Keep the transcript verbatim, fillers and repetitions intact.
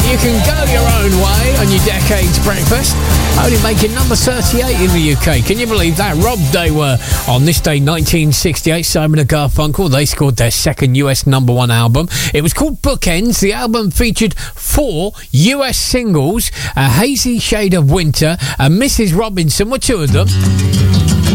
You Can Go Your Own Way on your Decades Breakfast, only making number thirty-eight in the U K. Can you believe that? Rob, they were on this day nineteen sixty-eight. Simon and Garfunkel, they scored their second U S number one album. It was called Bookends. The album featured four U S singles. A Hazy Shade of Winter and Missus Robinson were two of them.